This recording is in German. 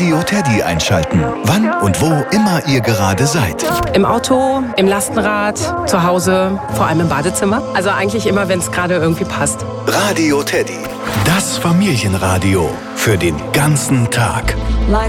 Radio Teddy einschalten. Wann und wo immer ihr gerade seid. Im Auto, im Lastenrad, zu Hause, vor allem im Badezimmer. Also eigentlich immer, wenn es gerade irgendwie passt. Radio Teddy. Das Familienradio für den ganzen Tag. Like